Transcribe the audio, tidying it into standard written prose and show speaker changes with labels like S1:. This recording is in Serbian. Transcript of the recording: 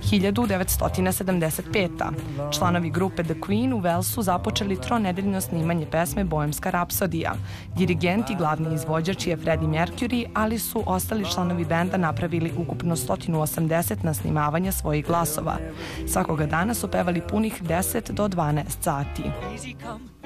S1: 1975. Članovi grupe The Queen u Walesu započeli tronedeljno snimanje pesme Bohemska rapsodija. Dirigent i glavni izvođač je Freddie Mercury, ali su ostali članovi benda napravili ukupno 180 nasnimavanja svojih glasova. Svakoga dana su pevali punih 10 do 12 sati.